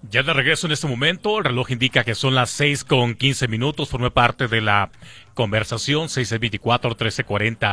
Ya de regreso en este momento, el reloj indica que son las 6:15. Formé parte de la conversación, 6:24, 13:40,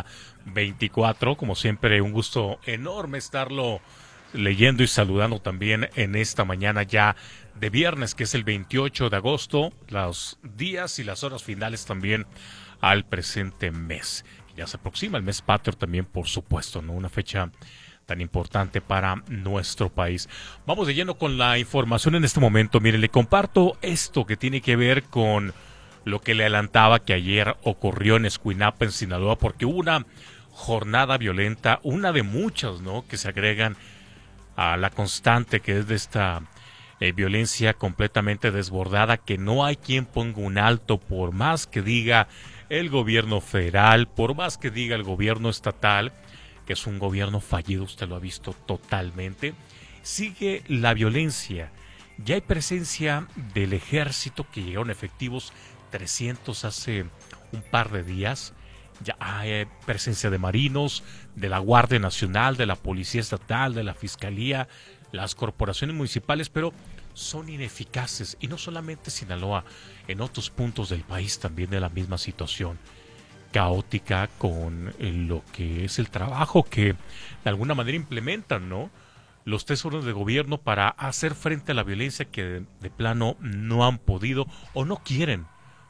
24. Como siempre, un gusto enorme estarlo leyendo y saludando también en esta mañana ya de viernes, que es el 28 de agosto, los días y las horas finales también al presente mes. Ya se aproxima el mes patrio también, por supuesto, ¿no? Una fecha tan importante para nuestro país. Vamos de lleno con la información en este momento. Mire, le comparto esto que tiene que ver con lo que le adelantaba que ayer ocurrió en Escuinapa, en Sinaloa, porque hubo una jornada violenta, una de muchas, ¿no?, que se agregan a la constante que es de esta violencia completamente desbordada, que no hay quien ponga un alto, por más que diga el gobierno federal, por más que diga el gobierno estatal, que es un gobierno fallido, usted lo ha visto totalmente. Sigue la violencia. Ya hay presencia del ejército, que llegaron efectivos 300 hace un par de días. Ya hay presencia de marinos, de la Guardia Nacional, de la Policía Estatal, de la Fiscalía, las corporaciones municipales, pero son ineficaces. Y no solamente Sinaloa, en otros puntos del país también de la misma situación caótica con lo que es el trabajo que de alguna manera implementan, ¿no?, los tres órdenes de gobierno para hacer frente a la violencia que de plano no han podido o no quieren,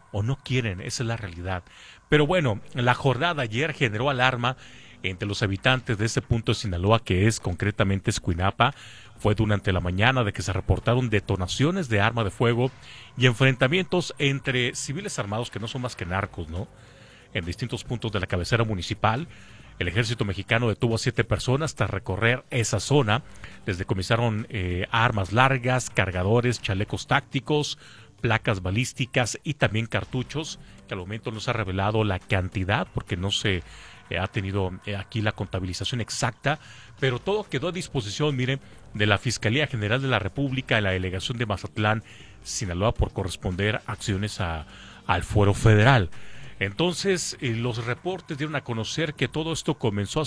esa es la realidad. Pero bueno, la jornada ayer generó alarma entre los habitantes de ese punto de Sinaloa, que es concretamente Escuinapa. Fue durante la mañana de que se reportaron detonaciones de arma de fuego y enfrentamientos entre civiles armados, que no son más que narcos, ¿no?, en distintos puntos de la cabecera municipal. El ejército mexicano detuvo a 7 personas tras recorrer esa zona. Les decomisaron armas largas, cargadores, chalecos tácticos, placas balísticas y también cartuchos, que al momento no se ha revelado la cantidad porque no se ha tenido aquí la contabilización exacta, pero todo quedó a disposición, miren, de la Fiscalía General de la República, de la Delegación de Mazatlán, Sinaloa, por corresponder acciones al fuero federal. Entonces, los reportes dieron a conocer que todo esto comenzó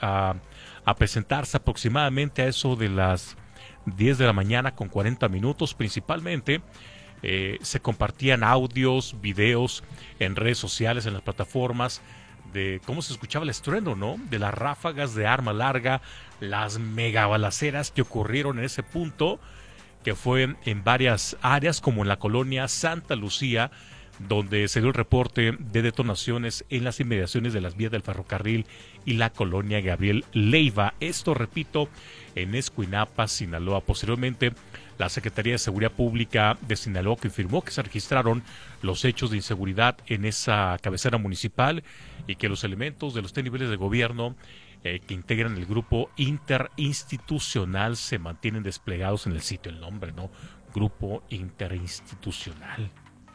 a presentarse aproximadamente a eso de las 10 de la mañana con 40 minutos. Principalmente se compartían audios, videos en redes sociales, en las plataformas, de cómo se escuchaba el estruendo, ¿no?, de las ráfagas de arma larga, las megabalaceras que ocurrieron en ese punto, que fue en varias áreas, como en la colonia Santa Lucía, donde se dio el reporte de detonaciones en las inmediaciones de las vías del ferrocarril y la colonia Gabriel Leiva. Esto, repito, en Escuinapa, Sinaloa. Posteriormente, la Secretaría de Seguridad Pública de Sinaloa confirmó que se registraron los hechos de inseguridad en esa cabecera municipal y que los elementos de los tres niveles de gobierno que integran el grupo interinstitucional se mantienen desplegados en el sitio. El nombre, ¿no?, Grupo Interinstitucional.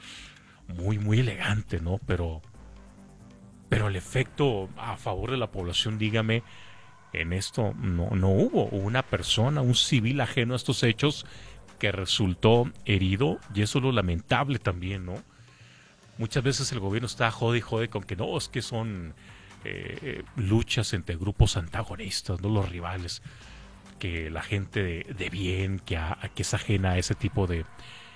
Muy elegante, ¿no? Pero el efecto a favor de la población, dígame, en esto no hubo una persona, un civil ajeno a estos hechos que resultó herido, y eso es lo lamentable también, ¿no? Muchas veces el gobierno está jode y jode con que no, es que son luchas entre grupos antagonistas, no los rivales, que la gente de bien, que es ajena a ese tipo de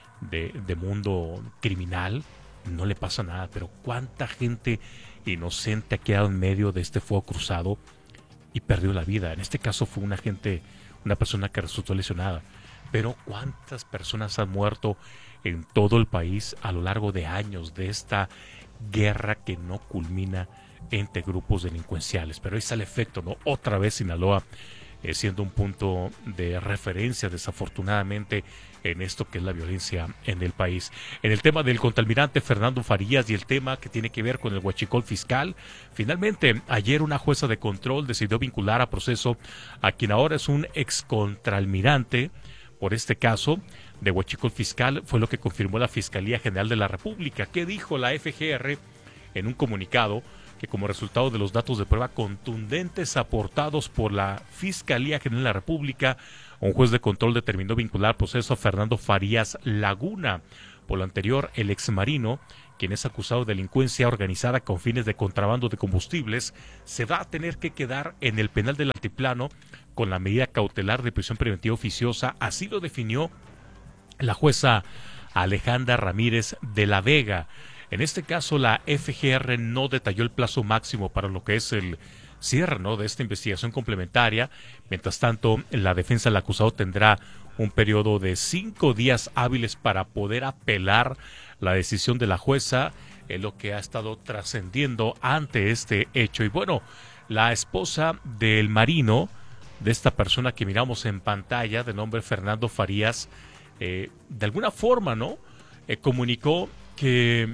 mundo criminal, no le pasa nada. Pero cuánta gente inocente ha quedado en medio de este fuego cruzado y perdió la vida. En este caso fue una persona que resultó lesionada, pero cuántas personas han muerto en todo el país a lo largo de años de esta guerra que no culmina entre grupos delincuenciales. Pero ahí está el efecto, ¿no? Otra vez Sinaloa siendo un punto de referencia, desafortunadamente, en esto que es la violencia en el país. En el tema del contraalmirante Fernando Farías y el tema que tiene que ver con el huachicol fiscal, finalmente ayer una jueza de control decidió vincular a proceso a quien ahora es un excontraalmirante por este caso de huachicol fiscal. Fue lo que confirmó la Fiscalía General de la República. ¿Qué dijo la FGR en un comunicado? Que como resultado de los datos de prueba contundentes aportados por la Fiscalía General de la República, un juez de control determinó vincular proceso a Fernando Farías Laguna. Por lo anterior, el exmarino, quien es acusado de delincuencia organizada con fines de contrabando de combustibles, se va a tener que quedar en el penal del Altiplano con la medida cautelar de prisión preventiva oficiosa. Así lo definió la jueza Alejandra Ramírez de la Vega. En este caso, la FGR no detalló el plazo máximo para lo que es el cierre, ¿no?, de esta investigación complementaria. Mientras tanto, la defensa del acusado tendrá un periodo de 5 días hábiles para poder apelar la decisión de la jueza, en lo que ha estado trascendiendo ante este hecho. Y bueno, la esposa del marino, de esta persona que miramos en pantalla, de nombre Fernando Farías, de alguna forma, ¿no?, comunicó que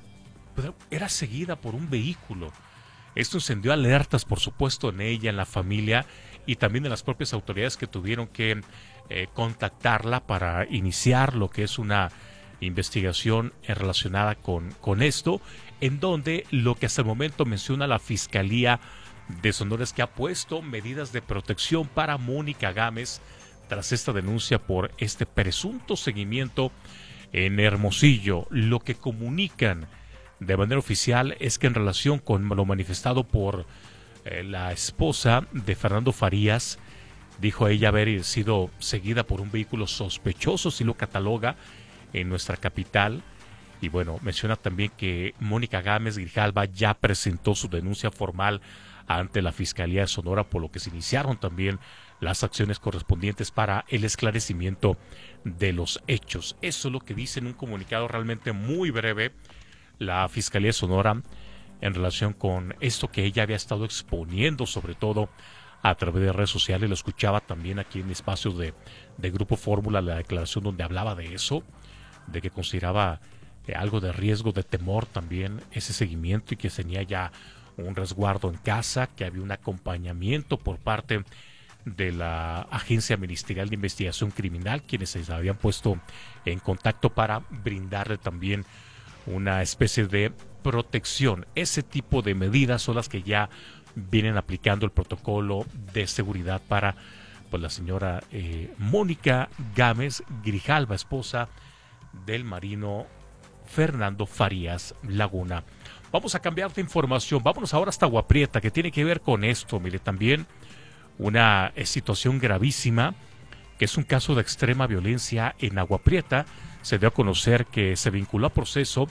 era seguida por un vehículo. Esto encendió alertas, por supuesto, en ella, en la familia y también en las propias autoridades, que tuvieron que contactarla para iniciar lo que es una investigación relacionada con esto, en donde lo que hasta el momento menciona la Fiscalía de Sonora es que ha puesto medidas de protección para Mónica Gámez tras esta denuncia por este presunto seguimiento en Hermosillo. Lo que comunican de manera oficial es que en relación con lo manifestado por la esposa de Fernando Farías, dijo ella haber sido seguida por un vehículo sospechoso, si lo cataloga, en nuestra capital. Y bueno, menciona también que Mónica Gámez Grijalva ya presentó su denuncia formal ante la Fiscalía de Sonora, por lo que se iniciaron también las acciones correspondientes para el esclarecimiento de los hechos. Eso es lo que dice en un comunicado realmente muy breve la Fiscalía de Sonora en relación con esto que ella había estado exponiendo, sobre todo a través de redes sociales. Lo escuchaba también aquí en espacios de Grupo Fórmula, la declaración donde hablaba de eso, de que consideraba algo de riesgo, de temor también ese seguimiento, y que tenía ya un resguardo en casa, que había un acompañamiento por parte de la Agencia Ministerial de Investigación Criminal, quienes se habían puesto en contacto para brindarle también una especie de protección. Ese tipo de medidas son las que ya vienen aplicando el protocolo de seguridad para pues la señora Mónica Gámez Grijalva, esposa del marino Fernando Farías Laguna. Vamos a cambiar de información, vámonos ahora hasta Agua Prieta, que tiene que ver con esto. Mire, también una situación gravísima, que es un caso de extrema violencia en Agua Prieta. Se dio a conocer que se vinculó a proceso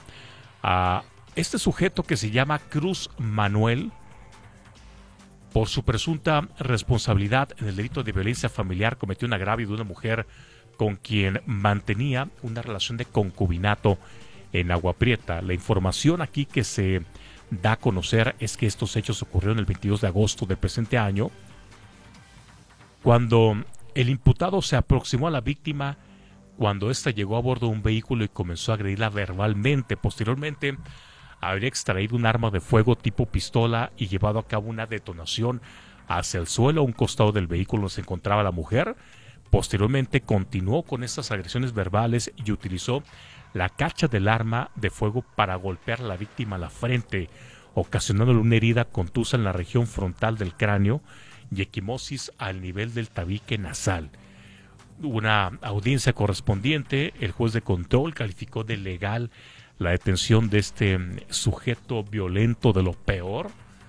a este sujeto que se llama Cruz Manuel por su presunta responsabilidad en el delito de violencia familiar. Cometió un agravio de una mujer con quien mantenía una relación de concubinato en Agua Prieta. La información aquí que se da a conocer es que estos hechos ocurrieron el 22 de agosto del presente año, cuando el imputado se aproximó a la víctima cuando ésta llegó a bordo de un vehículo y comenzó a agredirla verbalmente. Posteriormente, habría extraído un arma de fuego tipo pistola y llevado a cabo una detonación hacia el suelo a un costado del vehículo donde se encontraba la mujer. Posteriormente, continuó con estas agresiones verbales y utilizó la cacha del arma de fuego para golpear a la víctima a la frente, ocasionándole una herida contusa en la región frontal del cráneo y equimosis al nivel del tabique nasal. Una audiencia correspondiente, el juez de control calificó de legal la detención de este sujeto violento de lo peor,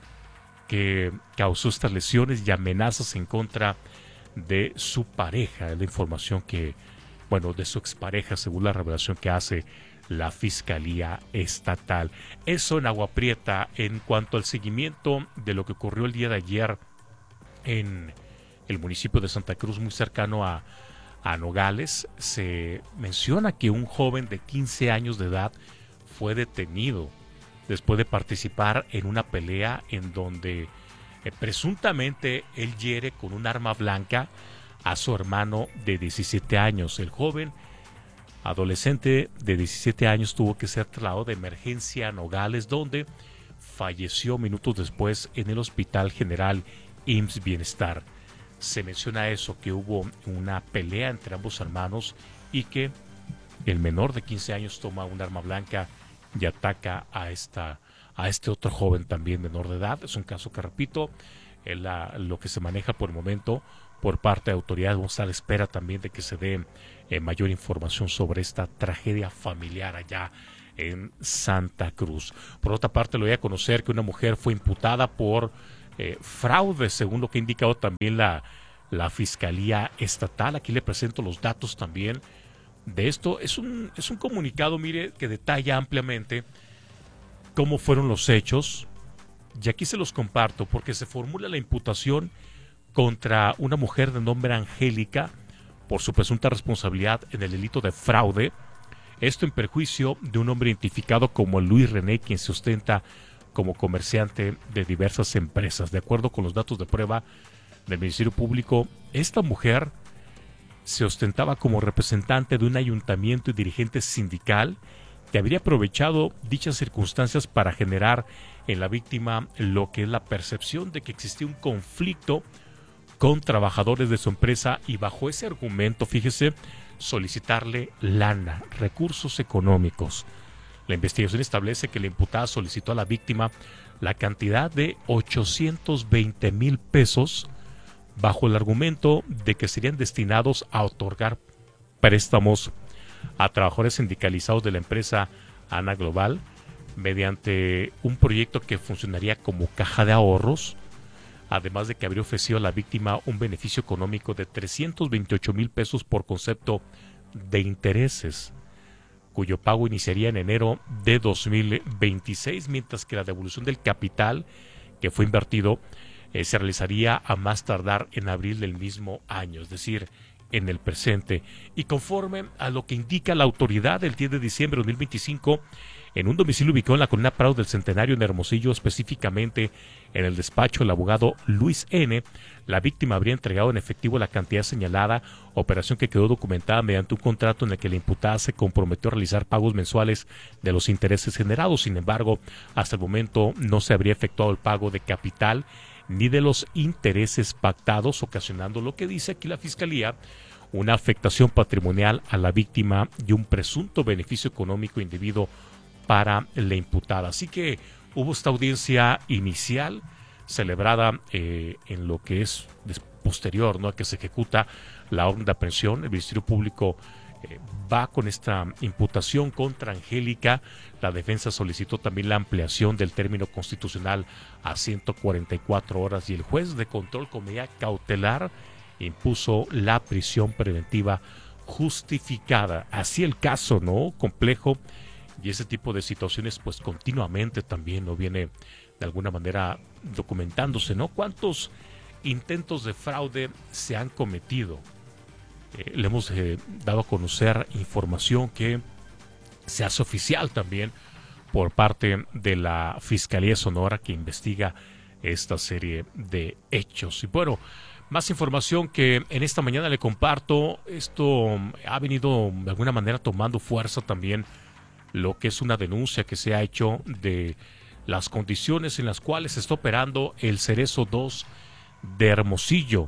que causó estas lesiones y amenazas en contra de su pareja. Es la información que, bueno, de su expareja, según la revelación que hace la Fiscalía Estatal. Eso en Agua Prieta. En cuanto al seguimiento de lo que ocurrió el día de ayer en el municipio de Santa Cruz, muy cercano a Nogales, se menciona que un joven de 15 años de edad fue detenido después de participar en una pelea en donde presuntamente él hiere con un arma blanca a su hermano de 17 años. El joven adolescente de 17 años tuvo que ser trasladado de emergencia a Nogales, donde falleció minutos después en el Hospital General IMSS Bienestar. Se menciona eso, que hubo una pelea entre ambos hermanos y que el menor de 15 años toma un arma blanca y ataca a este otro joven también menor de edad. Es un caso que, repito, lo que se maneja por el momento por parte de autoridades. Vamos a estar a la espera también de que se dé mayor información sobre esta tragedia familiar allá en Santa Cruz. Por otra parte, le voy a conocer que una mujer fue imputada por fraude, según lo que ha indicado también la Fiscalía Estatal. Aquí le presento los datos también. de esto. Es un comunicado, mire, que detalla ampliamente cómo fueron los hechos, y aquí se los comparto porque se formula la imputación contra una mujer de nombre Angélica por su presunta responsabilidad en el delito de fraude, esto en perjuicio de un hombre identificado como Luis René, quien se ostenta como comerciante de diversas empresas. De acuerdo con los datos de prueba del Ministerio Público, esta mujer se ostentaba como representante de un ayuntamiento y dirigente sindical que habría aprovechado dichas circunstancias para generar en la víctima lo que es la percepción de que existía un conflicto con trabajadores de su empresa y bajo ese argumento, fíjese, solicitarle lana, recursos económicos. La investigación establece que la imputada solicitó a la víctima la cantidad de 820,000 pesos bajo el argumento de que serían destinados a otorgar préstamos a trabajadores sindicalizados de la empresa Ana Global mediante un proyecto que funcionaría como caja de ahorros, además de que habría ofrecido a la víctima un beneficio económico de 328,000 pesos por concepto de intereses, cuyo pago iniciaría en enero de 2026, mientras que la devolución del capital que fue invertido se realizaría a más tardar en abril del mismo año, es decir, en el presente. Y conforme a lo que indica la autoridad, el 10 de diciembre de 2025, en un domicilio ubicado en la colonia Prado del Centenario en Hermosillo, específicamente en el despacho del abogado Luis N., la víctima habría entregado en efectivo la cantidad señalada, operación que quedó documentada mediante un contrato en el que la imputada se comprometió a realizar pagos mensuales de los intereses generados. Sin embargo, hasta el momento no se habría efectuado el pago de capital ni de los intereses pactados, ocasionando lo que dice aquí la Fiscalía, una afectación patrimonial a la víctima y un presunto beneficio económico indebido para la imputada. Así que hubo esta audiencia inicial celebrada en lo que es posterior, ¿no?, a que se ejecuta la orden de aprehensión. El Ministerio Público va con esta imputación contra Angélica. La defensa solicitó también la ampliación del término constitucional a 144 horas y el juez de control con medida cautelar impuso la prisión preventiva justificada. Así el caso, ¿no?, complejo, y ese tipo de situaciones pues continuamente también no viene de alguna manera documentándose, ¿no? ¿Cuántos intentos de fraude se han cometido? Le hemos dado a conocer información que se hace oficial también por parte de la Fiscalía de Sonora, que investiga esta serie de hechos. Y bueno, más información que en esta mañana le comparto. Esto ha venido de alguna manera tomando fuerza también, lo que es una denuncia que se ha hecho de las condiciones en las cuales está operando el Cerezo 2 de Hermosillo.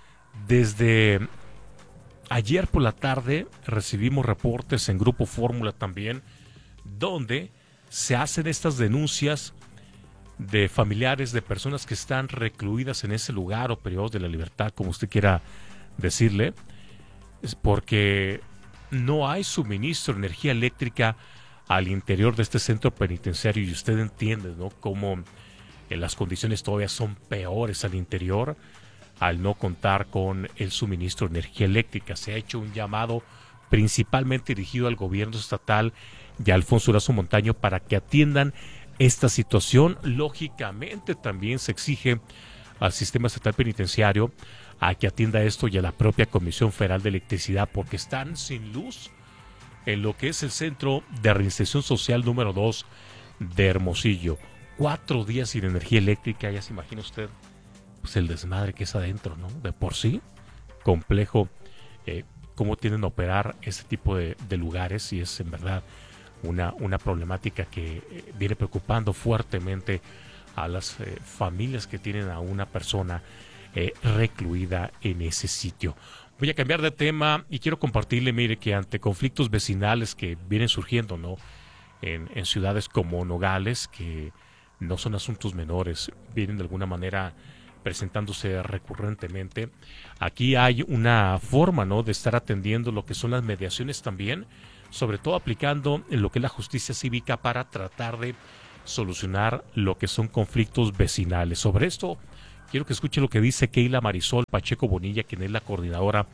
Desde ayer por la tarde recibimos reportes en Grupo Fórmula también, donde se hacen estas denuncias de familiares de personas que están recluidas en ese lugar o privados de la libertad, como usted quiera decirle, es porque no hay suministro de energía eléctrica al interior de este centro penitenciario, y usted entiende, ¿no?, cómo las condiciones todavía son peores al interior al no contar con el suministro de energía eléctrica. Se ha hecho un llamado principalmente dirigido al gobierno estatal y a Alfonso Durazo Montaño para que atiendan esta situación. Lógicamente también se exige al sistema estatal penitenciario a que atienda esto y a la propia Comisión Federal de Electricidad, porque están sin luz en lo que es el Centro de Reinserción Social número 2 de Hermosillo. 4 días sin energía eléctrica, ya se imagina usted pues el desmadre que es adentro, ¿no? De por sí complejo cómo tienden a operar este tipo de lugares, y es en verdad una problemática que viene preocupando fuertemente a las familias que tienen a una persona recluida en ese sitio. Voy a cambiar de tema y quiero compartirle, mire, que ante conflictos vecinales que vienen surgiendo, ¿no?, en ciudades como Nogales, que no son asuntos menores, vienen de alguna manera presentándose recurrentemente. Aquí hay una forma, ¿no?, de estar atendiendo lo que son las mediaciones también, sobre todo aplicando en lo que es la justicia cívica para tratar de solucionar lo que son conflictos vecinales. Sobre esto quiero que escuche lo que dice Keila Marisol Pacheco Bonilla, quien es la coordinadora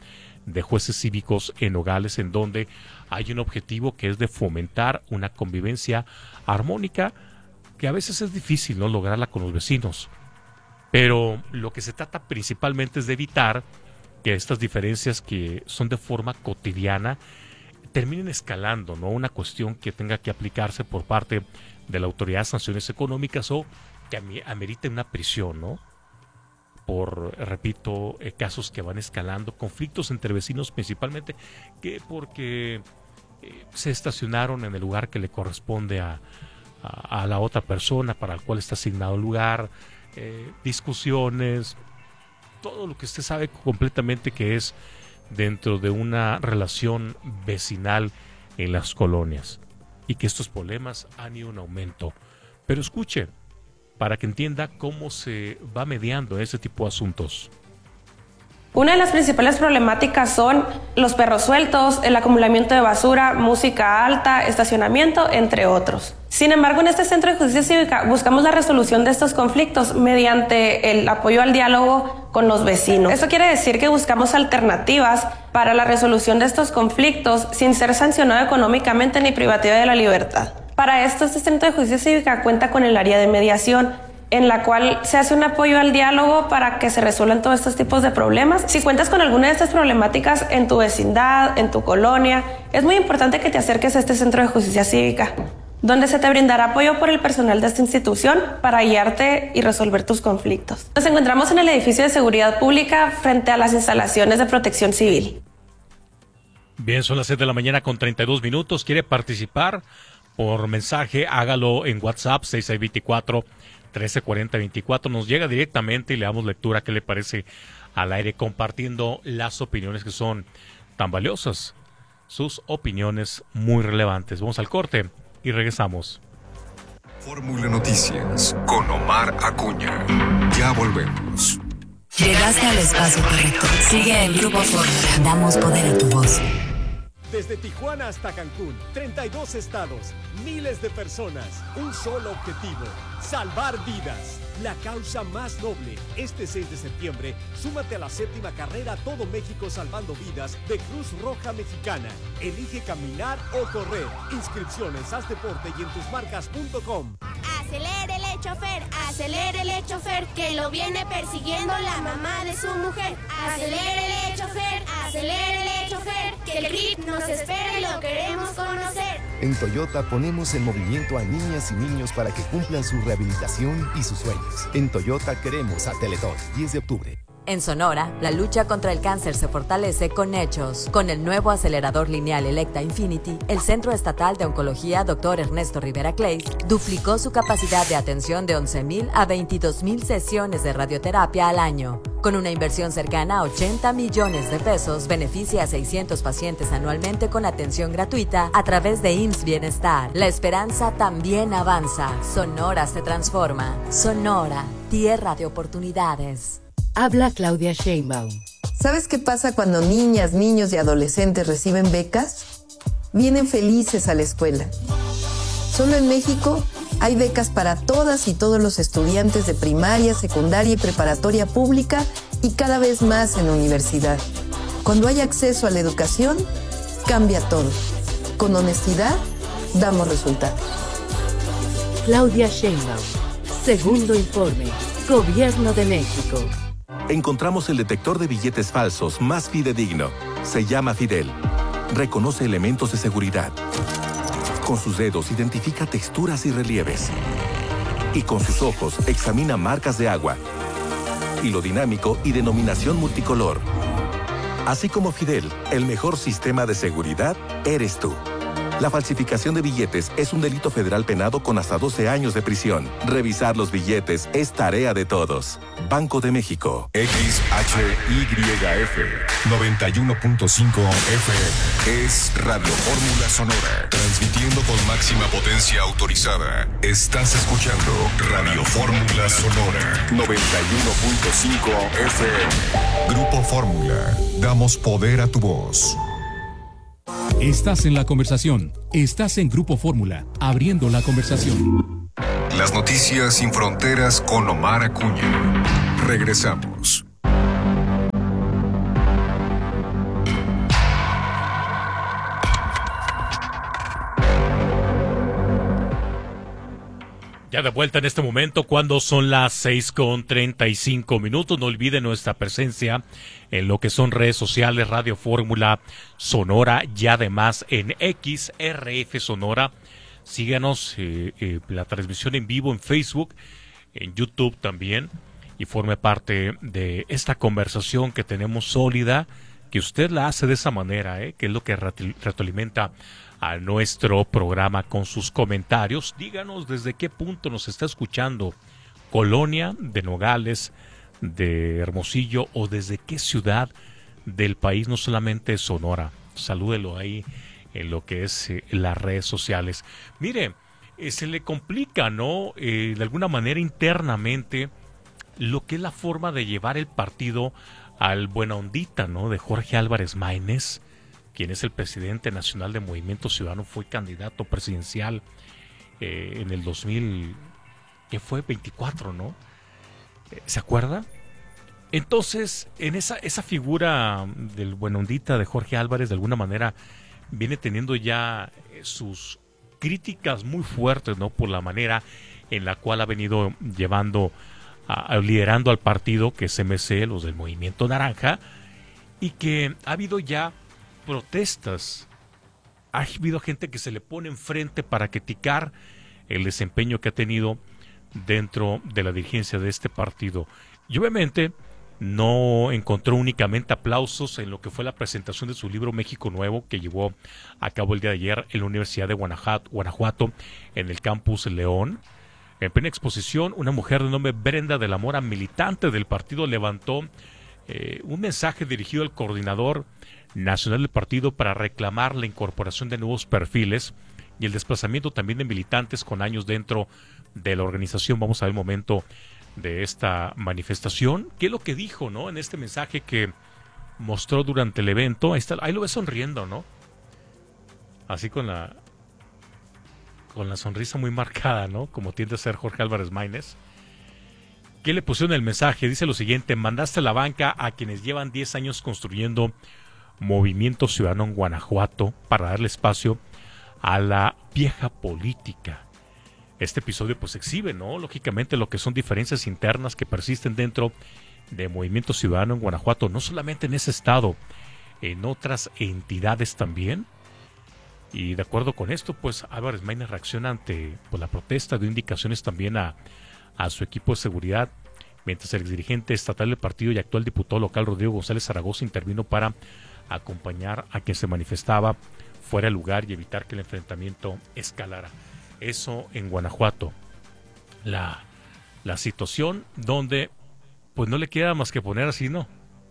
de jueces cívicos en Nogales, en donde hay un objetivo que es de fomentar una convivencia armónica, que a veces es difícil, ¿no?, lograrla con los vecinos. Pero lo que se trata principalmente es de evitar que estas diferencias, que son de forma cotidiana, terminen escalando, ¿no? Una cuestión que tenga que aplicarse por parte de la autoridad de sanciones económicas, o que amerite una prisión, ¿no? Por, repito, casos que van escalando, conflictos entre vecinos principalmente, que porque se estacionaron en el lugar que le corresponde a la otra persona para el cual está asignado el lugar, discusiones, todo lo que usted sabe completamente que es dentro de una relación vecinal en las colonias, y que estos problemas han ido en aumento. Pero escuche, para que entienda cómo se va mediando ese tipo de asuntos. Una de las principales problemáticas son los perros sueltos, el acumulamiento de basura, música alta, estacionamiento, entre otros. Sin embargo, en este Centro de Justicia Cívica buscamos la resolución de estos conflictos mediante el apoyo al diálogo con los vecinos. Eso quiere decir que buscamos alternativas para la resolución de estos conflictos sin ser sancionado económicamente ni privativa de la libertad. Para esto, este Centro de Justicia Cívica cuenta con el área de mediación, en la cual se hace un apoyo al diálogo para que se resuelvan todos estos tipos de problemas. Si cuentas con alguna de estas problemáticas en tu vecindad, en tu colonia, es muy importante que te acerques a este Centro de Justicia Cívica, donde se te brindará apoyo por el personal de esta institución para guiarte y resolver tus conflictos. Nos encontramos en el edificio de seguridad pública frente a las instalaciones de protección civil. Bien, son las 7 de la mañana con 32 minutos. ¿Quiere participar? Por mensaje, hágalo en WhatsApp 6624-1340-24. Nos llega directamente y le damos lectura. ¿Qué le parece al aire? Compartiendo las opiniones que son tan valiosas. Sus opiniones muy relevantes. Vamos al corte y regresamos. Fórmula Noticias con Omar Acuña. Ya volvemos. Llegaste al espacio correcto. Sigue en Grupo Fórmula. Damos poder a tu voz. Desde Tijuana hasta Cancún, 32 estados, miles de personas, un solo objetivo, salvar vidas. La causa más noble. Este 6 de septiembre, súmate a la 7ª carrera Todo México Salvando Vidas de Cruz Roja Mexicana. Elige caminar o correr. Inscripciones, haz deporte y en tusmarcas.com. Acelérele chofer, que lo viene persiguiendo la mamá de su mujer. Acelérele chofer, que el grip nos espera y lo queremos conocer. En Toyota ponemos en movimiento a niñas y niños para que cumplan su rehabilitación y sus sueños. En Toyota queremos a Teletón, 10 de octubre. En Sonora, la lucha contra el cáncer se fortalece con hechos. Con el nuevo acelerador lineal Electa Infinity, el Centro Estatal de Oncología Dr. Ernesto Rivera Clays duplicó su capacidad de atención de 11,000 a 22,000 sesiones de radioterapia al año. Con una inversión cercana a 80 millones de pesos, beneficia a 600 pacientes anualmente con atención gratuita a través de IMSS Bienestar. La esperanza también avanza. Sonora se transforma. Sonora, tierra de oportunidades. Habla Claudia Sheinbaum. ¿Sabes qué pasa cuando niñas, niños y adolescentes reciben becas? Vienen felices a la escuela. Solo en México hay becas para todas y todos los estudiantes de primaria, secundaria y preparatoria pública y cada vez más en universidad. Cuando hay acceso a la educación, cambia todo. Con honestidad, damos resultados. Claudia Sheinbaum. Segundo informe. Gobierno de México. Encontramos el detector de billetes falsos más fidedigno. Se llama Fidel. Reconoce elementos de seguridad. Con sus dedos identifica texturas y relieves. Y con sus ojos examina marcas de agua, hilo dinámico y denominación multicolor. Así como Fidel, el mejor sistema de seguridad eres tú. La falsificación de billetes es un delito federal penado con hasta 12 años de prisión. Revisar los billetes es tarea de todos. Banco de México. XHYF 91.5 FM es Radio Fórmula Sonora, transmitiendo con máxima potencia autorizada. Estás escuchando Radio Fórmula Sonora 91.5 FM. Grupo Fórmula, damos poder a tu voz. Estás en la conversación. Estás en Grupo Fórmula, abriendo la conversación. Las noticias sin fronteras con Omar Acuña. Regresamos. Ya de vuelta en este momento cuando son las 6:35. No olviden nuestra presencia en lo que son redes sociales, Radio Fórmula Sonora y además en XRF Sonora. Síganos la transmisión en vivo en Facebook, en YouTube también, y forme parte de esta conversación que tenemos sólida, que usted la hace de esa manera, que es lo que retroalimenta a nuestro programa con sus comentarios. Díganos desde qué punto nos está escuchando, Colonia, de Nogales, de Hermosillo, o desde qué ciudad del país, no solamente Sonora. Salúdelo ahí en lo que es las redes sociales. Mire, se le complica, ¿no? De alguna manera internamente lo que es la forma de llevar el partido al buena ondita, ¿no? De Jorge Álvarez Maínez, quien es el presidente nacional de Movimiento Ciudadano, fue candidato presidencial en el 2000, ¿qué fue? 24, ¿no? ¿Se acuerda? Entonces, en esa figura del buena ondita de Jorge Álvarez, de alguna manera, viene teniendo ya sus críticas muy fuertes, ¿no? Por la manera en la cual ha venido llevando, liderando al partido, que es MC, los del Movimiento Naranja, y que ha habido ya protestas, ha habido gente que se le pone enfrente para criticar el desempeño que ha tenido dentro de la dirigencia de este partido. Y obviamente no encontró únicamente aplausos en lo que fue la presentación de su libro México Nuevo, que llevó a cabo el día de ayer en la Universidad de Guanajuato, en el Campus León. En plena exposición, una mujer de nombre Brenda de la Mora, militante del partido, levantó un mensaje dirigido al coordinador nacional del partido para reclamar la incorporación de nuevos perfiles y el desplazamiento también de militantes con años dentro de la organización. Vamos a ver el momento de esta manifestación. ¿Qué es lo que dijo, no? En este mensaje que mostró durante el evento. Ahí lo ves sonriendo, ¿no? Así con la sonrisa muy marcada, ¿no? Como tiende a ser Jorge Álvarez Maínez. ¿Qué le pusieron en el mensaje? Dice lo siguiente: mandaste a la banca a quienes llevan 10 años construyendo Movimiento Ciudadano en Guanajuato para darle espacio a la vieja política. Este episodio pues exhibe, ¿no? Lógicamente lo que son diferencias internas que persisten dentro de Movimiento Ciudadano en Guanajuato, no solamente en ese estado, en otras entidades también. Y de acuerdo con esto, pues Álvarez Maínez reacciona ante la protesta, dio indicaciones también a su equipo de seguridad, mientras el exdirigente estatal del partido y actual diputado local Rodrigo González Zaragoza intervino para acompañar a quien se manifestaba fuera del lugar y evitar que el enfrentamiento escalara. Eso en Guanajuato. La situación donde pues no le queda más que poner así, ¿no?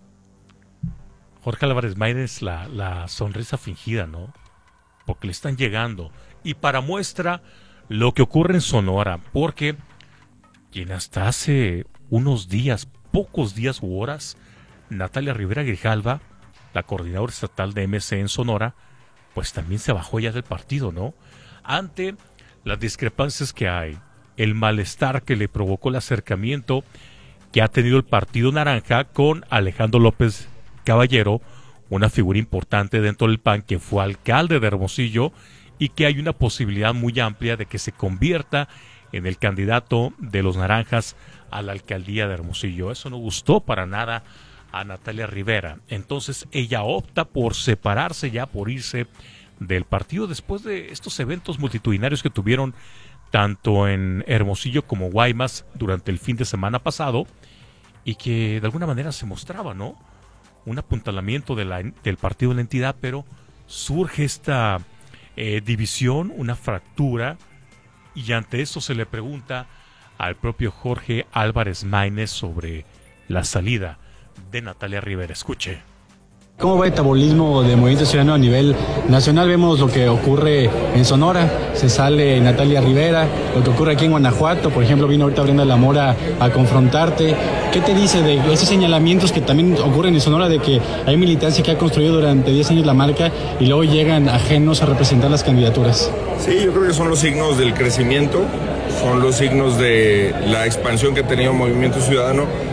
Jorge Álvarez Maínez, la sonrisa fingida, ¿no? Porque le están llegando. Y para muestra lo que ocurre en Sonora, porque quien hasta hace unos días, pocos días u horas, Natalia Rivera Grijalva, la coordinadora estatal de MC en Sonora, pues también se bajó ya del partido, ¿no? Ante las discrepancias que hay, el malestar que le provocó el acercamiento que ha tenido el Partido Naranja con Alejandro López Caballero, una figura importante dentro del PAN que fue alcalde de Hermosillo y que hay una posibilidad muy amplia de que se convierta en el candidato de los Naranjas a la alcaldía de Hermosillo. Eso no gustó para nada a Natalia Rivera. Entonces ella opta por separarse ya, por irse del partido después de estos eventos multitudinarios que tuvieron tanto en Hermosillo como Guaymas durante el fin de semana pasado, y que de alguna manera se mostraba, ¿no?, un apuntalamiento del partido en la entidad, pero surge esta división, una fractura, y ante eso se le pregunta al propio Jorge Álvarez Maínez sobre la salida de Natalia Rivera. Escuche. ¿Cómo va el metabolismo de Movimiento Ciudadano a nivel nacional? Vemos lo que ocurre en Sonora, se sale Natalia Rivera, lo que ocurre aquí en Guanajuato, por ejemplo, vino ahorita Brenda de la Mora a confrontarte. ¿Qué te dice de esos señalamientos que también ocurren en Sonora, de que hay militancia que ha construido durante 10 años la marca y luego llegan ajenos a representar las candidaturas? Sí, yo creo que son los signos del crecimiento, son los signos de la expansión que ha tenido Movimiento Ciudadano.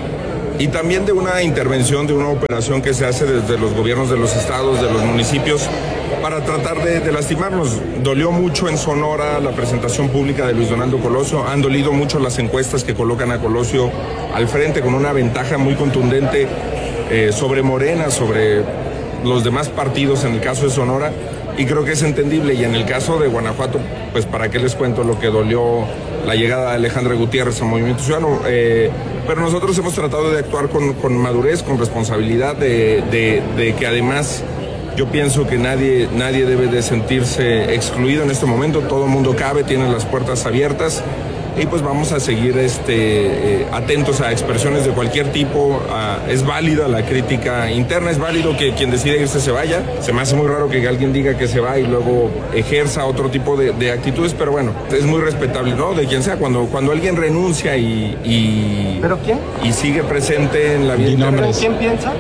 y también de una intervención, de una operación que se hace desde los gobiernos de los estados, de los municipios, para tratar de lastimarnos. Dolió mucho en Sonora la presentación pública de Luis Donaldo Colosio, han dolido mucho las encuestas que colocan a Colosio al frente con una ventaja muy contundente sobre Morena, sobre los demás partidos en el caso de Sonora, y creo que es entendible. Y en el caso de Guanajuato, pues para qué les cuento lo que dolió la llegada de Alejandra Gutiérrez al Movimiento Ciudadano, pero nosotros hemos tratado de actuar con madurez, con responsabilidad, de que además yo pienso que nadie debe de sentirse excluido en este momento. Todo el mundo cabe, tiene las puertas abiertas, y pues vamos a seguir atentos a expresiones de cualquier tipo. Es válida la crítica interna, es válido que quien decide irse se vaya. Se me hace muy raro que alguien diga que se va y luego ejerza otro tipo de actitudes, pero bueno, es muy respetable, ¿no? De quien sea, cuando alguien renuncia y ¿pero quién? Y sigue presente en la vida interna. ¿Quién piensa?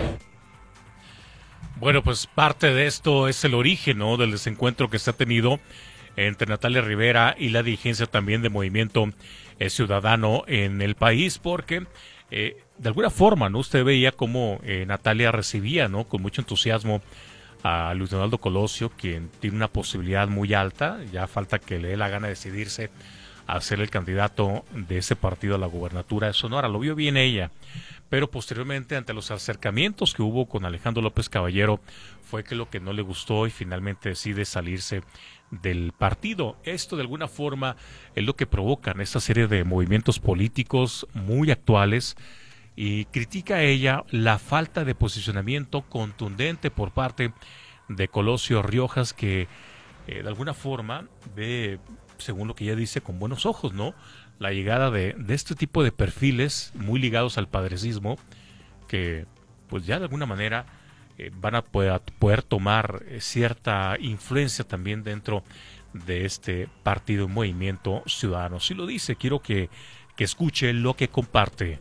Bueno, pues parte de esto es el origen, ¿no?, del desencuentro que se ha tenido entre Natalia Rivera y la dirigencia también de Movimiento Ciudadano en el país, porque de alguna forma, ¿no?, usted veía cómo Natalia recibía, ¿no?, con mucho entusiasmo a Luis Donaldo Colosio, quien tiene una posibilidad muy alta. Ya falta que le dé la gana de decidirse a ser el candidato de ese partido a la gubernatura de Sonora. Lo vio bien ella, pero posteriormente, ante los acercamientos que hubo con Alejandro López Caballero, fue que lo que no le gustó, y finalmente decide salirse del partido. Esto de alguna forma es lo que provocan esta serie de movimientos políticos muy actuales, y critica a ella la falta de posicionamiento contundente por parte de Colosio Riojas, que de alguna forma ve, según lo que ella dice, con buenos ojos, ¿no?, la llegada de este tipo de perfiles muy ligados al padrecismo, que pues ya de alguna manera van a poder tomar cierta influencia también dentro de este partido Movimiento Ciudadano. Si lo dice, quiero que escuche lo que comparte.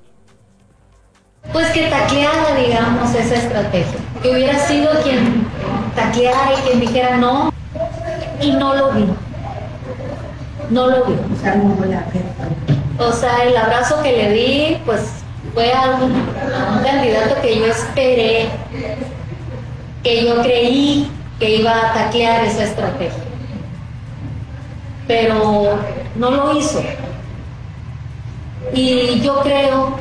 Pues que tacleara, digamos, esa estrategia. Que hubiera sido quien tacleara y quien dijera no, y no lo vi. No lo vi. O sea, el abrazo que le di, pues fue a un candidato que yo esperé, que yo creí que iba a taclear esa estrategia. Pero no lo hizo. Y yo creo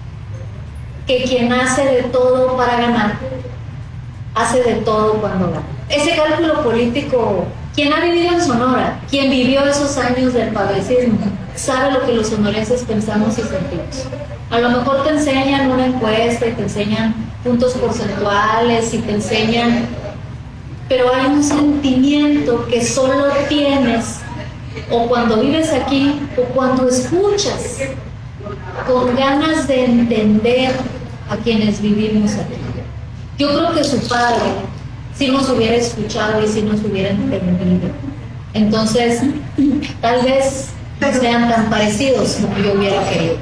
que quien hace de todo para ganar, hace de todo cuando gana. Ese cálculo político, quien ha vivido en Sonora, quien vivió esos años del padrecismo, sabe lo que los sonorenses pensamos y sentimos. A lo mejor te enseñan una encuesta y te enseñan puntos porcentuales y te enseñan, pero hay un sentimiento que solo tienes o cuando vives aquí o cuando escuchas, con ganas de entender a quienes vivimos aquí. Yo creo que su padre sí nos hubiera escuchado y sí nos hubiera entendido. Entonces, tal vez no sean tan parecidos como yo hubiera querido.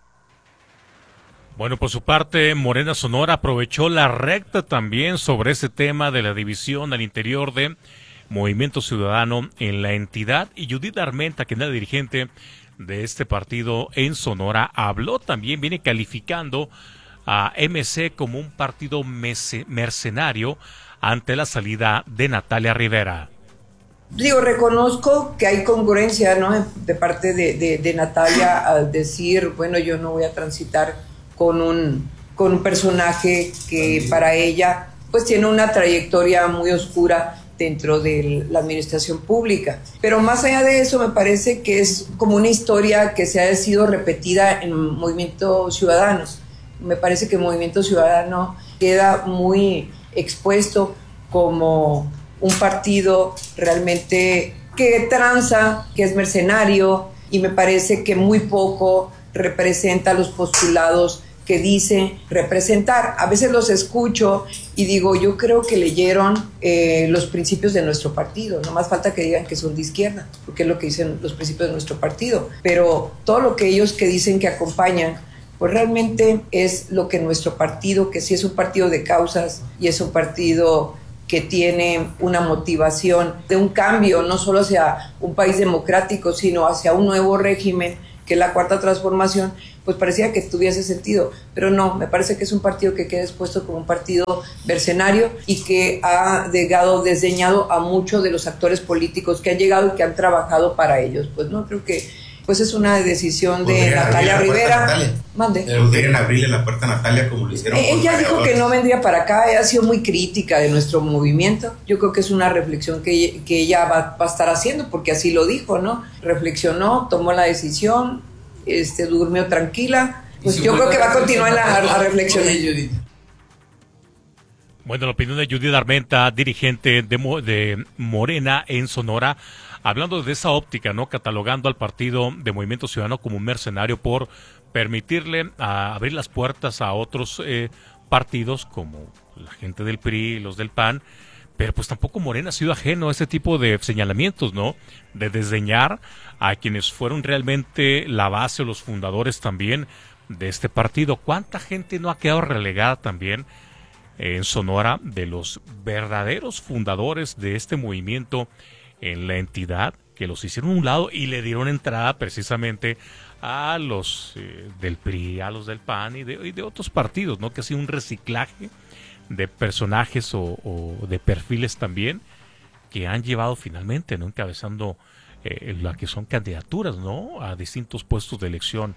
Bueno, por su parte, Morena Sonora aprovechó la recta también sobre ese tema de la división al interior de Movimiento Ciudadano en la entidad, y Judith Armenta, quien es la dirigente de este partido en Sonora, habló también, viene calificando a MC como un partido mercenario ante la salida de Natalia Rivera. Digo, reconozco que hay congruencia, ¿no?, de parte de Natalia al decir, bueno, yo no voy a transitar con un personaje que para ella pues tiene una trayectoria muy oscura dentro de la administración pública. Pero más allá de eso, me parece que es como una historia que se ha sido repetida en Movimiento Ciudadano. Me parece que Movimiento Ciudadano queda muy expuesto como un partido realmente que tranza, que es mercenario, y me parece que muy poco representa los postulados que dice representar. A veces los escucho y digo, yo creo que leyeron los principios de nuestro partido, no más falta que digan que son de izquierda, porque es lo que dicen los principios de nuestro partido, pero todo lo que ellos que dicen que acompañan, pues realmente es lo que nuestro partido, que sí es un partido de causas y es un partido que tiene una motivación de un cambio, no solo hacia un país democrático, sino hacia un nuevo régimen que es la Cuarta Transformación, pues parecía que tuviese sentido, pero no, me parece que es un partido que queda expuesto como un partido mercenario y que ha desdeñado a muchos de los actores políticos que han llegado y que han trabajado para ellos. Pues no, creo que pues es una decisión de Natalia Rivera. Mande. ¿Podrían abrirle la puerta a Natalia como lo hicieron? Ella dijo que no vendría para acá, ha sido muy crítica de nuestro movimiento. Yo creo que es una reflexión que ella va a estar haciendo, porque así lo dijo, ¿no? Reflexionó, tomó la decisión, durmió tranquila. Pues yo creo que va a continuar la reflexión. Bueno, la opinión de Judith Armenta, dirigente de Morena en Sonora, hablando de esa óptica, ¿no? Catalogando al partido de Movimiento Ciudadano como un mercenario por permitirle abrir las puertas a otros partidos como la gente del PRI y los del PAN, pero pues tampoco Morena ha sido ajeno a ese tipo de señalamientos, ¿no? De desdeñar a quienes fueron realmente la base o los fundadores también de este partido. ¿Cuánta gente no ha quedado relegada también en Sonora de los verdaderos fundadores de este movimiento en la entidad, que los hicieron a un lado y le dieron entrada precisamente a los del PRI, a los del PAN y de otros partidos, ¿no? Que ha sido un reciclaje de personajes o de perfiles también que han llevado finalmente, ¿no? Encabezando la que son candidaturas, ¿no? A distintos puestos de elección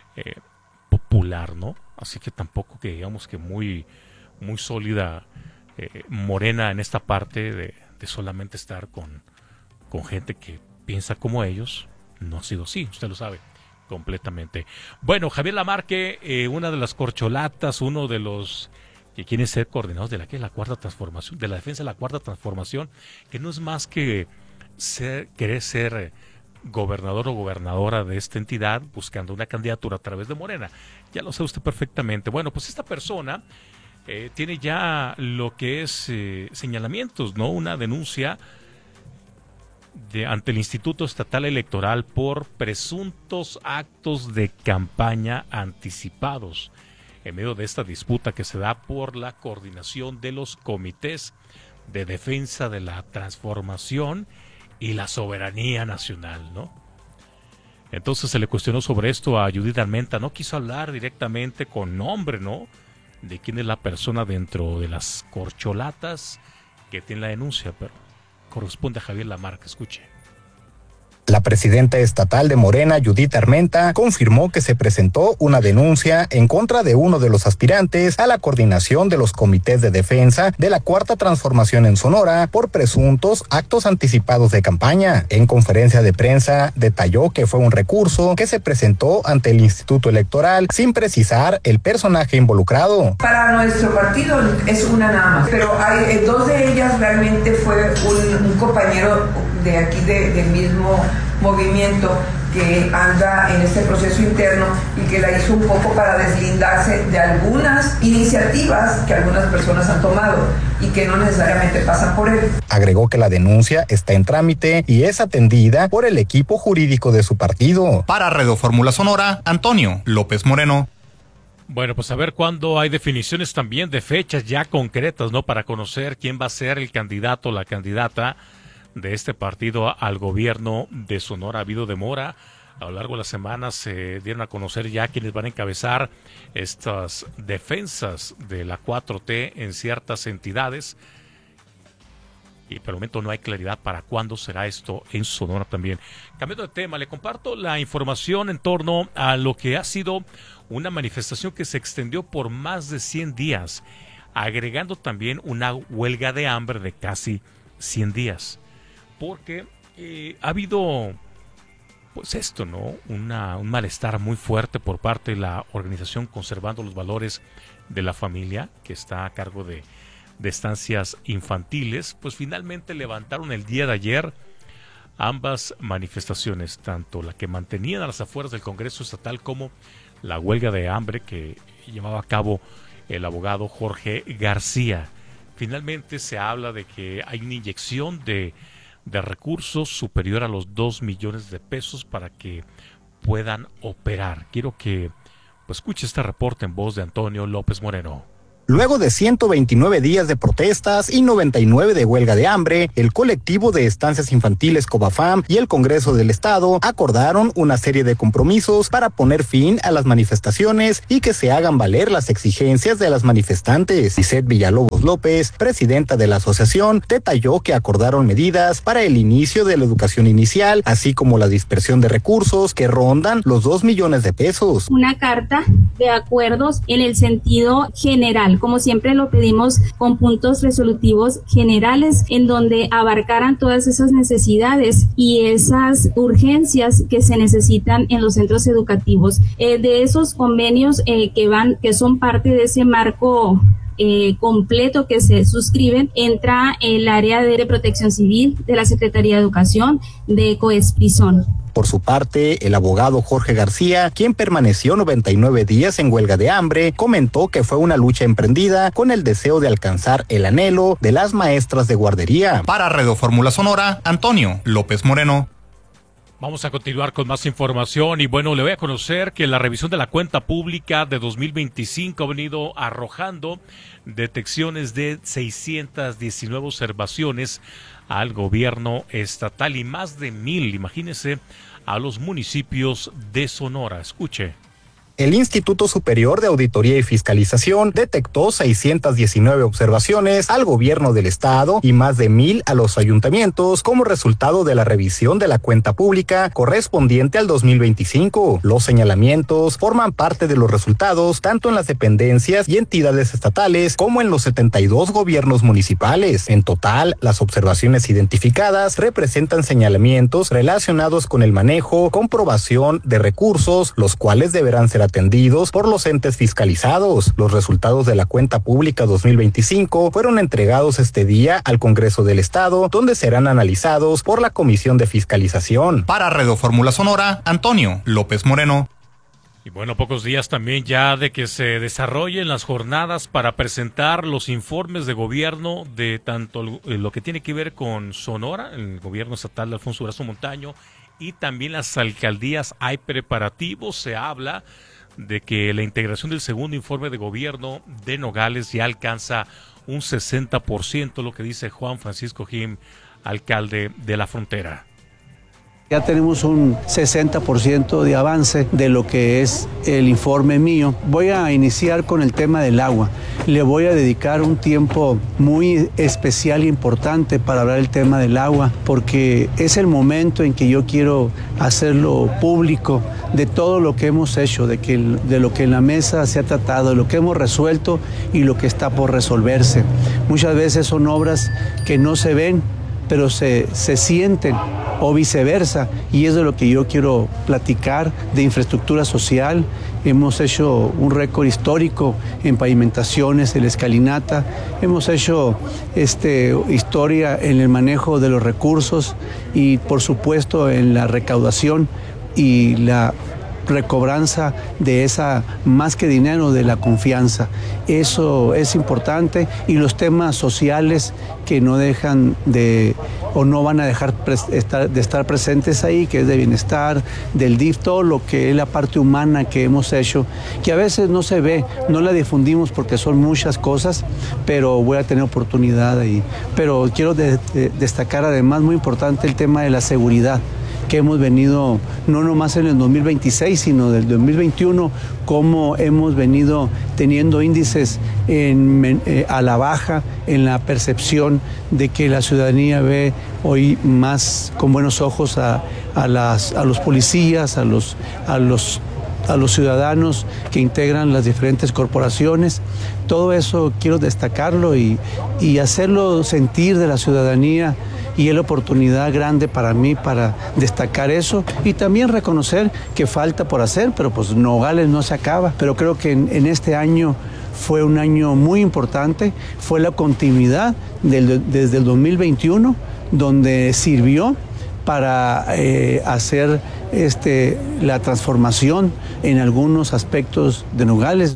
popular, ¿no? Así que tampoco que digamos que muy sólida Morena en esta parte de solamente estar con gente que piensa como ellos. No ha sido así, usted lo sabe completamente. Bueno, Javier Lamarque, una de las corcholatas, uno de los que quieren ser coordinados de la Cuarta Transformación, de la defensa de la Cuarta Transformación, que no es más que querer ser gobernador o gobernadora de esta entidad, buscando una candidatura a través de Morena. Ya lo sabe usted perfectamente. Bueno, pues esta persona tiene ya lo que es señalamientos, ¿no? Una denuncia ante el Instituto Estatal Electoral por presuntos actos de campaña anticipados en medio de esta disputa que se da por la coordinación de los comités de defensa de la transformación y la soberanía nacional, ¿no? Entonces se le cuestionó sobre esto a Judith Armenta. No quiso hablar directamente con nombre, ¿no?, de quién es la persona dentro de las corcholatas que tiene la denuncia, pero corresponde a Javier Lamarque. Escuche. La presidenta estatal de Morena, Judith Armenta, confirmó que se presentó una denuncia en contra de uno de los aspirantes a la coordinación de los comités de defensa de la Cuarta Transformación en Sonora por presuntos actos anticipados de campaña. En conferencia de prensa detalló que fue un recurso que se presentó ante el Instituto Electoral sin precisar el personaje involucrado. Para nuestro partido es una nada más, pero hay dos de ellas realmente fue un compañero de aquí del mismo movimiento que anda en este proceso interno y que la hizo un poco para deslindarse de algunas iniciativas que algunas personas han tomado y que no necesariamente pasan por él. Agregó que la denuncia está en trámite y es atendida por el equipo jurídico de su partido. Para Radio Fórmula Sonora, Antonio López Moreno. Bueno, pues a ver cuándo hay definiciones también de fechas ya concretas, ¿no? Para conocer quién va a ser el candidato o la candidata de este partido al gobierno de Sonora. Ha habido demora. A lo largo de las semanas se dieron a conocer ya quienes van a encabezar estas defensas de la 4T en ciertas entidades. Y por el momento no hay claridad para cuándo será esto en Sonora también. Cambiando de tema, le comparto la información en torno a lo que ha sido una manifestación que se extendió por más de 100 días, agregando también una huelga de hambre de casi 100 días. Porque ha habido, pues esto, ¿no? Un malestar muy fuerte por parte de la organización Conservando los Valores de la Familia, que está a cargo de estancias infantiles. Pues finalmente levantaron el día de ayer ambas manifestaciones, tanto la que mantenían a las afueras del Congreso Estatal como la huelga de hambre que llevaba a cabo el abogado Jorge García. Finalmente se habla de que hay una inyección de recursos superior a los 2 millones de pesos para que puedan operar. Quiero que pues escuche este reporte en voz de Antonio López Moreno. Luego de 129 días de protestas y 99 de huelga de hambre, el colectivo de estancias infantiles Cobafam y el Congreso del Estado acordaron una serie de compromisos para poner fin a las manifestaciones y que se hagan valer las exigencias de las manifestantes. Lisette Villalobos López, presidenta de la asociación, detalló que acordaron medidas para el inicio de la educación inicial, así como la dispersión de recursos que rondan los 2 millones de pesos. Una carta de acuerdos en el sentido general, como siempre lo pedimos, con puntos resolutivos generales en donde abarcaran todas esas necesidades y esas urgencias que se necesitan en los centros educativos. De esos convenios que son parte de ese marco completo que se suscriben, entra el área de protección civil de la Secretaría de Educación, de Coesprisón. Por su parte, el abogado Jorge García, quien permaneció 99 días en huelga de hambre, comentó que fue una lucha emprendida con el deseo de alcanzar el anhelo de las maestras de guardería. Para Radio Fórmula Sonora, Antonio López Moreno. Vamos a continuar con más información y bueno, le voy a conocer que la revisión de la cuenta pública de 2025 ha venido arrojando detecciones de 619 observaciones al gobierno estatal y más de 1,000, imagínense, a los municipios de Sonora. Escuche. El Instituto Superior de Auditoría y Fiscalización detectó 619 observaciones al gobierno del estado y más de 1,000 a los ayuntamientos como resultado de la revisión de la cuenta pública correspondiente al 2025. Los señalamientos forman parte de los resultados tanto en las dependencias y entidades estatales como en los 72 gobiernos municipales. En total, las observaciones identificadas representan señalamientos relacionados con el manejo, comprobación de recursos, los cuales deberán ser atendidos por los entes fiscalizados. Los resultados de la cuenta pública 2025 fueron entregados este día al Congreso del Estado, donde serán analizados por la Comisión de Fiscalización. Para Radio Fórmula Sonora, Antonio López Moreno. Y bueno, pocos días también ya de que se desarrollen las jornadas para presentar los informes de gobierno de tanto lo que tiene que ver con Sonora, el gobierno estatal de Alfonso Durazo Montaño, y también las alcaldías. Hay preparativos, se habla de que la integración del segundo informe de gobierno de Nogales ya alcanza un 60%, lo que dice Juan Francisco Jim, alcalde de la Frontera. Ya tenemos un 60% de avance de lo que es el informe mío. Voy a iniciar con el tema del agua. Le voy a dedicar un tiempo muy especial e importante para hablar del tema del agua, porque es el momento en que yo quiero hacerlo público de todo lo que hemos hecho, de lo que en la mesa se ha tratado, de lo que hemos resuelto y lo que está por resolverse. Muchas veces son obras que no se ven, pero se sienten, o viceversa, y es de lo que yo quiero platicar, de infraestructura social. Hemos hecho un récord histórico en pavimentaciones, en la escalinata, hemos hecho historia en el manejo de los recursos y por supuesto en la recaudación y la recobranza de esa, más que dinero, de la confianza. Eso es importante, y los temas sociales que no dejan de, o no van a dejar de estar presentes ahí, que es de bienestar, del DIF, todo lo que es la parte humana que hemos hecho, que a veces no se ve, no la difundimos porque son muchas cosas, pero voy a tener oportunidad ahí. Pero quiero destacar además, muy importante, el tema de la seguridad, que hemos venido, no nomás en el 2026, sino del 2021, cómo hemos venido teniendo índices a la baja en la percepción de que la ciudadanía ve hoy más con buenos ojos a los policías, a los ciudadanos que integran las diferentes corporaciones. Todo eso quiero destacarlo y hacerlo sentir de la ciudadanía, y es la oportunidad grande para mí para destacar eso y también reconocer que falta por hacer, pero pues Nogales no se acaba. Pero creo que en este año fue un año muy importante, fue la continuidad desde el 2021, donde sirvió para hacer la transformación en algunos aspectos de Nogales.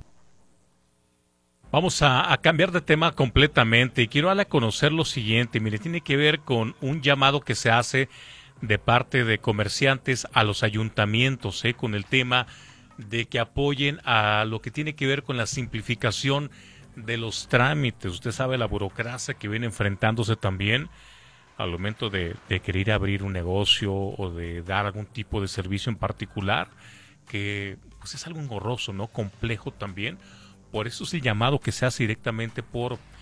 Vamos a cambiar de tema completamente y quiero darle a conocer lo siguiente. Mire, tiene que ver con un llamado que se hace de parte de comerciantes a los ayuntamientos, con el tema de que apoyen a lo que tiene que ver con la simplificación de los trámites. Usted sabe la burocracia que viene enfrentándose también al momento de querer abrir un negocio o de dar algún tipo de servicio en particular, que pues es algo engorroso, ¿no? Complejo también. Por eso es el llamado que se hace directamente por